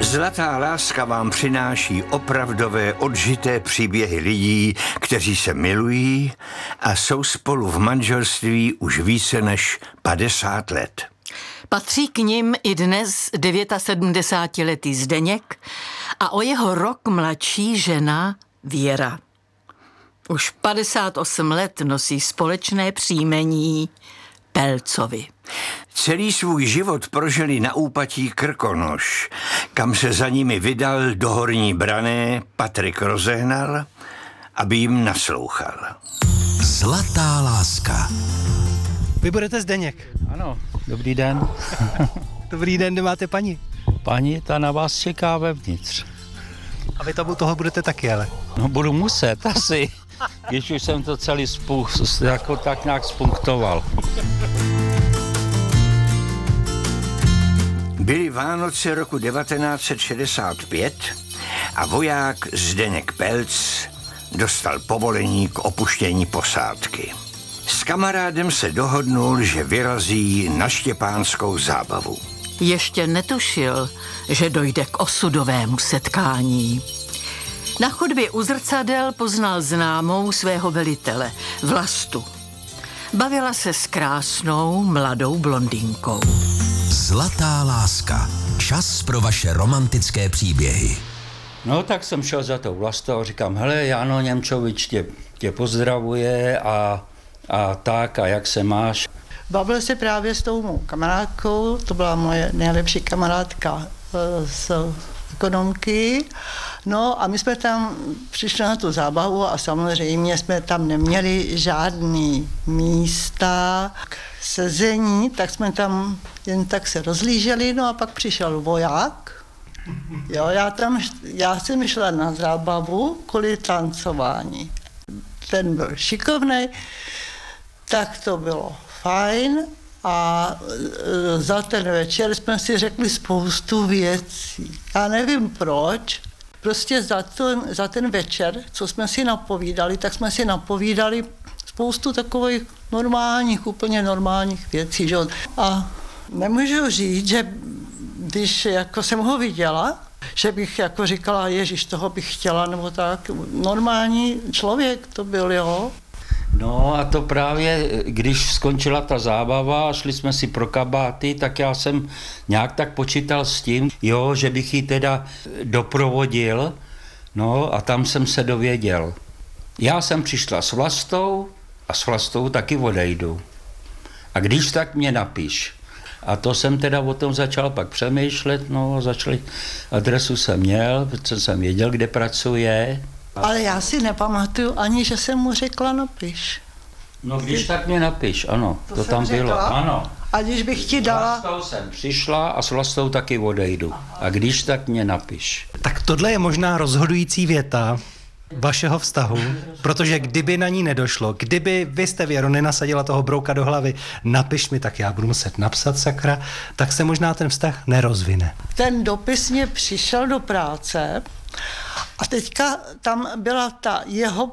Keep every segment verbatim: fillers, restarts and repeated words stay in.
Zlatá láska vám přináší opravdové odžité příběhy lidí, kteří se milují a jsou spolu v manželství už více než padesát let. Patří k nim i dnes sedmdesátiletý Zdeněk a o jeho rok mladší žena Věra. Už padesát osm let nosí společné příjmení Pelcovi. Celý svůj život prožili na úpatí Krkonoš, kam se za nimi vydal do Horní Branné Patrik Rozehnal, aby jim naslouchal. Zlatá láska. Vy budete Zdeněk. Ano, dobrý den. Dobrý den, kde máte paní? Paní, ta na vás čeká vevnitř. A vy tam u toho budete taky, ale? No budu muset, asi. Když už jsem to celý spů, jako tak nějak spunktoval. Byly Vánoce roku devatenáct set šedesát pět a voják Zdeněk Pelc dostal povolení k opuštění posádky. S kamarádem se dohodnul, že vyrazí na štěpánskou zábavu. Ještě netušil, že dojde k osudovému setkání. Na chodbě u zrcadel poznal známou svého velitele, Vlastu. Bavila se s krásnou mladou blondýnkou. Zlatá láska. Čas pro vaše romantické příběhy. No tak jsem šel za tou Vlastou a říkám, hele, Jano Němčovič tě, tě pozdravuje a, a tak a jak se máš. Bavil se právě s tou mou kamarádkou, to byla moje nejlepší kamarádka z ekonomky. No a my jsme tam přišli na tu zábavu a samozřejmě jsme tam neměli žádný místa k sezení, tak jsme tam jen tak se rozlíželi, no a pak přišel voják. Jo, já, tam, já jsem šla na zábavu kvůli tancování. Ten byl šikovnej, tak to bylo fajn a za ten večer jsme si řekli spoustu věcí. Já nevím proč, prostě za ten, za ten večer, co jsme si napovídali, tak jsme si napovídali spoustu takových normálních, úplně normálních věcí. Že? A nemůžu říct, že když jako jsem ho viděla, že bych jako říkala, ježiš, toho bych chtěla, nebo tak. Normální člověk to byl, jo. No a to právě, když skončila ta zábava a šli jsme si pro kabáty, tak já jsem nějak tak počítal s tím, jo, že bych ji teda doprovodil, no a tam jsem se dověděl. Já jsem přišla s Vlastou a s Vlastou taky odejdu. A když tak mě napiš. A to jsem teda o tom začal pak přemýšlet, no začali, adresu jsem měl, protože jsem věděl, kde pracuje. Ale já si nepamatuju ani, že jsem mu řekla napiš. No když tak mě napiš, ano, to, to tam řekla? bylo, ano. A když bych ti dala... S Vlastou jsem přišla a s Vlastou taky odejdu. A když tak mě napiš. Tak tohle je možná rozhodující věta vašeho vztahu, protože kdyby na ní nedošlo, kdyby vy jste, Věro, nenasadila toho brouka do hlavy, napiš mi, tak já budu muset napsat, sakra, tak se možná ten vztah nerozvine. Ten dopis mě přišel do práce a teďka tam byla ta jeho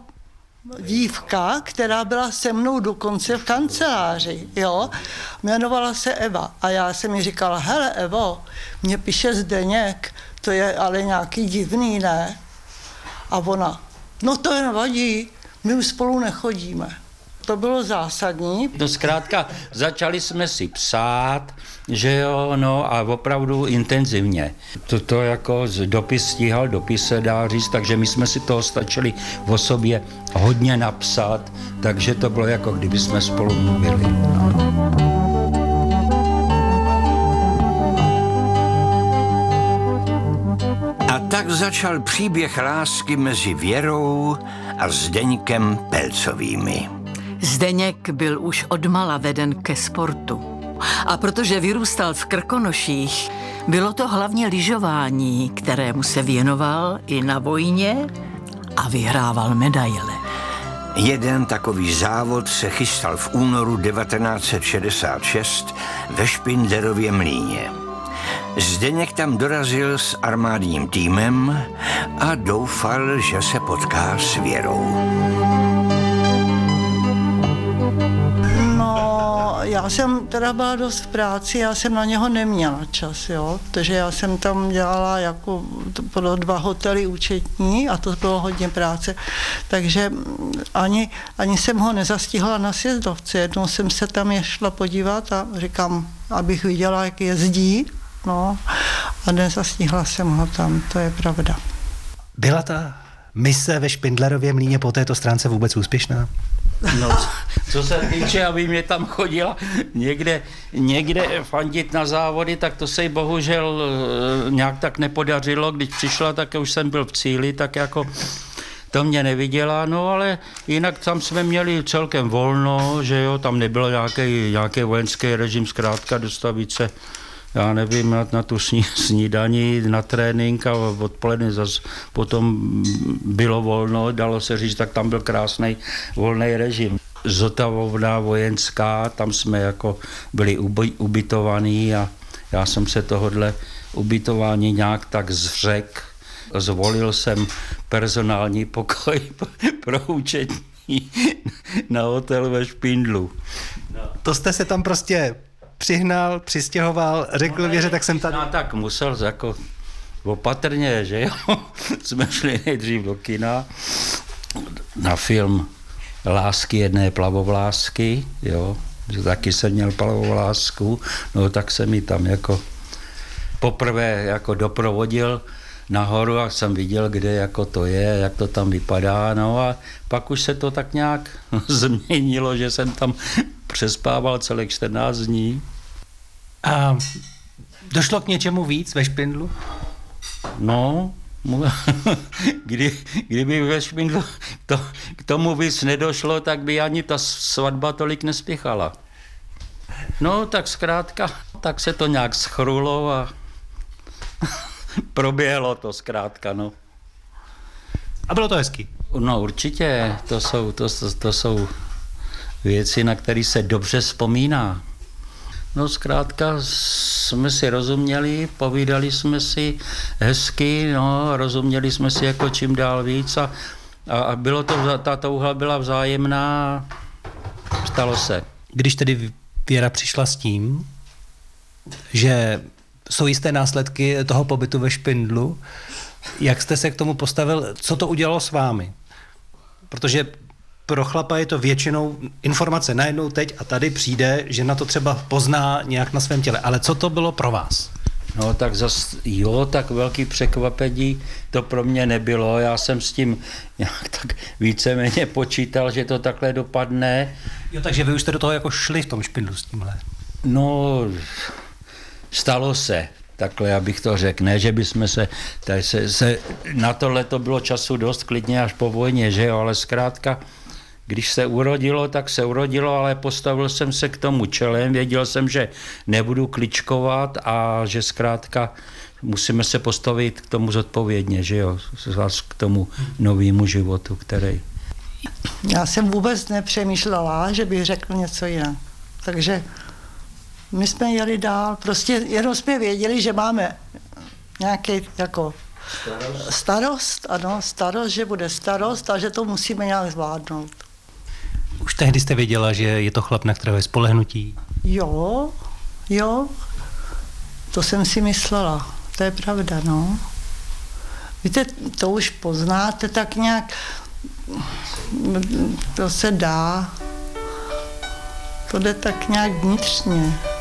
dívka, která byla se mnou dokonce v kanceláři, jo, jmenovala se Eva a já jsem mi říkala, hele Evo, mě píše Zdeněk, to je ale nějaký divný, ne? A ona, no to je nevadí, my už spolu nechodíme. To bylo zásadní. No zkrátka, začali jsme si psát, že jo, no a opravdu intenzivně. To, to jako dopis stíhal, dopis se dá říct, takže my jsme si toho stačili o sobě hodně napsat, takže to bylo jako kdyby jsme spolu mluvili. A tak začal příběh lásky mezi Věrou a Zdeňkem Pelcovými. Zdeněk byl už odmala veden ke sportu. A protože vyrůstal v Krkonoších, bylo to hlavně lyžování, kterému se věnoval i na vojně a vyhrával medaile. Jeden takový závod se chystal v únoru devatenáct set šedesát šest ve Špindlerově mlýně. Zdeněk tam dorazil s armádním týmem a doufal, že se potká s Věrou. No, já jsem teda byla dost v práci, já jsem na něho neměla čas, jo, protože já jsem tam dělala jako pro dva hotely účetní a to bylo hodně práce, takže ani, ani jsem ho nezastihla na sjezdovce. Jednou jsem se tam je šla podívat a říkám, abych viděla, jak jezdí, no, a nezastihla jsem ho tam, to je pravda. Byla ta mise ve Špindlerově mlýně po této stránce vůbec úspěšná? No, co se týče, aby mě tam chodila někde, někde fandit na závody, tak to se jí bohužel nějak tak nepodařilo. Když přišla, tak už jsem byl v cíli, tak jako to mě neviděla, no ale jinak tam jsme měli celkem volno, že jo, tam nebyl nějaký, nějaký vojenský režim, zkrátka dostavit se, já nevím, na, na tu sní, snídaní, na trénink a odpoledne zase potom bylo volno, dalo se říct, tak tam byl krásný volný režim. Zotavovna vojenská, tam jsme jako byli uby, ubytovaní a já jsem se tohodle ubytování nějak tak zřekl. Zvolil jsem personální pokoj pro účetní na hotel ve Špindlu. To jste se tam prostě přihnal, přistěhoval, řekl no, Věře, tak jsem tady. No tak musel jako opatrně, že jo. Jsme šli nejdřív do kina na film Lásky jedné plavovlásky, jo. Že taky jsem měl plavovlásku, no tak jsem mi tam jako poprvé jako doprovodil nahoru a jsem viděl, kde jako to je, jak to tam vypadá, no a pak už se to tak nějak změnilo, že jsem tam přespával celých čtrnáct dní. A došlo k něčemu víc ve Špindlu? No, kdy, kdyby ve Špindlu to, k tomu víc nedošlo, tak by ani ta svatba tolik nespěchala. No, tak zkrátka, tak se to nějak schrulo a proběhlo to zkrátka, no. A bylo to hezký? No určitě, to jsou, to, to jsou věci, na které se dobře vzpomíná. No zkrátka jsme si rozuměli, povídali jsme si hezky, no, rozuměli jsme si jako čím dál víc a, a bylo to, ta touha byla vzájemná, stalo se. Když tedy Věra přišla s tím, že jsou jisté následky toho pobytu ve Špindlu, jak jste se k tomu postavil, co to udělalo s vámi? Protože pro chlapa je to většinou informace najednou teď a tady přijde, že na to třeba pozná nějak na svém těle. Ale co to bylo pro vás? No tak zas, jo, tak velký překvapení to pro mě nebylo. Já jsem s tím nějak tak víceméně počítal, že to takhle dopadne. Jo, takže vy už jste do toho jako šli v tom Špindlu s tímhle. No, stalo se. Takhle, abych to řekl, ne, že bychom se, tady se, se na tohle to bylo času dost klidně až po vojně, že jo, ale zkrátka, když se urodilo, tak se urodilo, ale postavil jsem se k tomu čelem, věděl jsem, že nebudu kličkovat a že zkrátka musíme se postavit k tomu zodpovědně, že jo, k tomu novému životu, který. Já jsem vůbec nepřemýšlela, že bych řekl něco jinak, takže my jsme jeli dál, prostě jenom jsme věděli, že máme nějaký jako starost. starost, ano, starost, že bude starost a že to musíme nějak zvládnout. Už tehdy jste věděla, že je to chlap, na kterého je spolehnutí? Jo, jo, to jsem si myslela, to je pravda, no. Víte, to už poznáte tak nějak, to se dá, to jde tak nějak vnitřně.